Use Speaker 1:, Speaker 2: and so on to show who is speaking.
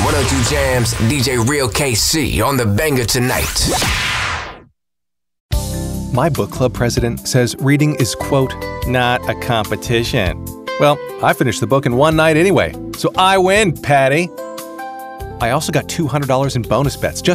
Speaker 1: 102 Jams, DJ Real KC on the banger tonight.
Speaker 2: My book club president says reading is, quote, not a competition. Well, I finished the book in one night anyway, so I win, Patty. I also got $200 in bonus bets just